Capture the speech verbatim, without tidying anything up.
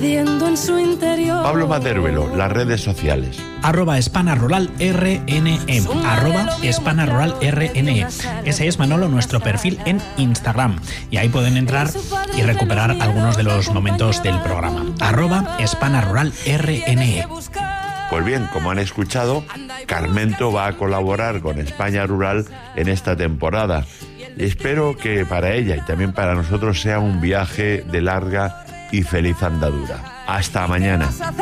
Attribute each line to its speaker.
Speaker 1: ardiendo en su interior.
Speaker 2: Pablo Maderuelo, las redes sociales.
Speaker 3: Arroba Hispana Rural R N E. Arroba Hispana Rural R N E. Ese es, Manolo, nuestro perfil en Instagram. Y ahí pueden entrar y recuperar algunos de los momentos del programa. Arroba Hispana Rural R N E.
Speaker 2: Pues bien, como han escuchado, Carmento va a colaborar con España Rural en esta temporada. Espero que para ella y también para nosotros sea un viaje de larga y feliz andadura. Hasta mañana.